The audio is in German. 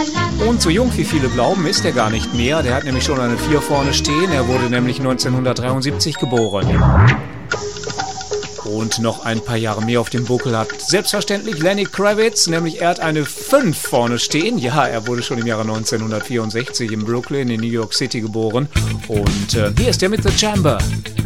Und so jung wie viele glauben, ist er gar nicht mehr. Der hat nämlich schon eine 4 vorne stehen. Er wurde nämlich 1973 geboren. Und noch ein paar Jahre mehr auf dem Buckel hat selbstverständlich Lenny Kravitz, nämlich er hat eine 5 vorne stehen. Ja, er wurde schon im Jahre 1964 in Brooklyn in New York City geboren. Und hier ist er mit The Chamber.